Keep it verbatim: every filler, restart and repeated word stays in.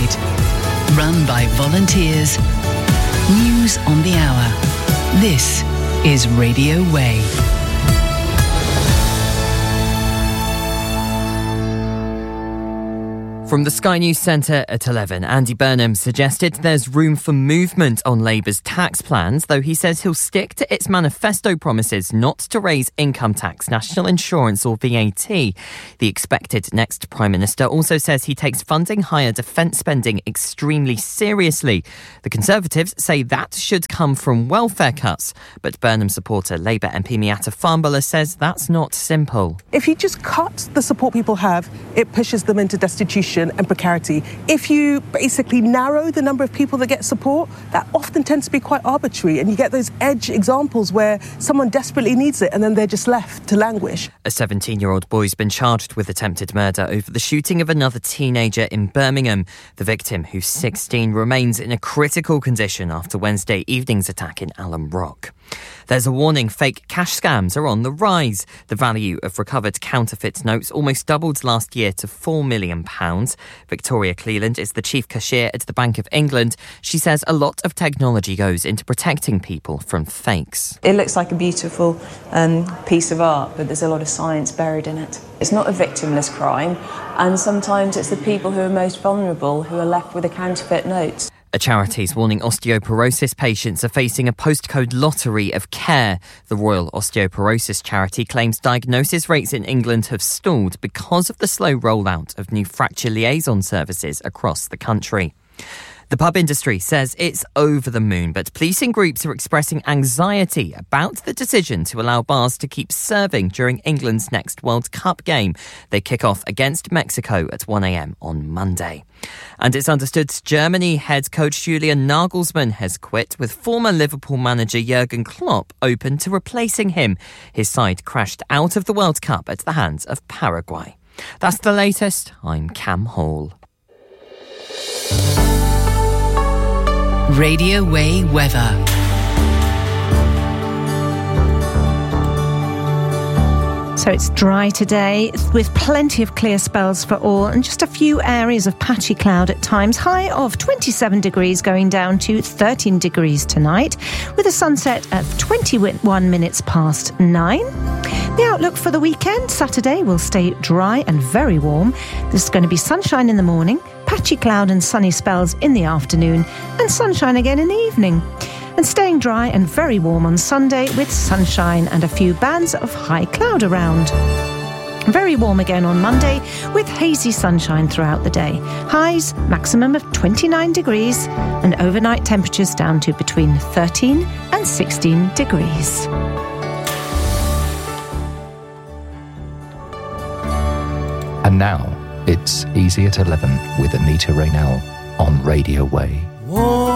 Website. Run by volunteers. News on the hour. This is Radio Way. From the Sky News Centre at eleven, Andy Burnham suggested there's room for movement on Labour's tax plans, though he says he'll stick to its manifesto promises not to raise income tax, national insurance or V A T. The expected next Prime Minister also says he takes funding higher defence spending extremely seriously. The Conservatives say that should come from welfare cuts, but Burnham supporter Labour M P Miatta Farnborough says that's not simple. If you just cut the support people have, it pushes them into destitution and precarity. If you basically narrow the number of people that get support, that often tends to be quite arbitrary, and you get those edge examples where someone desperately needs it and then they're just left to languish. A seventeen-year-old boy's been charged with attempted murder over the shooting of another teenager in Birmingham. The victim, who's sixteen, remains in a critical condition after Wednesday evening's attack in Alum Rock. There's a warning fake cash scams are on the rise. The value of recovered counterfeit notes almost doubled last year to four million pounds. Victoria Cleland is the chief cashier at the Bank of England. She says a lot of technology goes into protecting people from fakes. It looks like a beautiful um, piece of art, but there's a lot of science buried in it. It's not a victimless crime, and sometimes it's the people who are most vulnerable who are left with a counterfeit note. A charity's warning osteoporosis patients are facing a postcode lottery of care. The Royal Osteoporosis Charity claims diagnosis rates in England have stalled because of the slow rollout of new fracture liaison services across the country. The pub industry says it's over the moon, but policing groups are expressing anxiety about the decision to allow bars to keep serving during England's next World Cup game. They kick off against Mexico at one a.m. on Monday. And it's understood Germany head coach Julian Nagelsmann has quit, with former Liverpool manager Jurgen Klopp open to replacing him. His side crashed out of the World Cup at the hands of Paraguay. That's the latest. I'm Cam Hall. Radio Way weather. So it's dry today with plenty of clear spells for all and just a few areas of patchy cloud at times. High of twenty-seven degrees going down to thirteen degrees tonight, with a sunset at twenty-one minutes past nine. The outlook for the weekend, Saturday will stay dry and very warm. There's going to be sunshine in the morning, patchy cloud and sunny spells in the afternoon, and sunshine again in the evening. And staying dry and very warm on Sunday with sunshine and a few bands of high cloud around. Very warm again on Monday with hazy sunshine throughout the day. Highs maximum of twenty-nine degrees and overnight temperatures down to between thirteen and sixteen degrees. And now it's Easy at eleven with Anita Raynell on Radio Way. Whoa.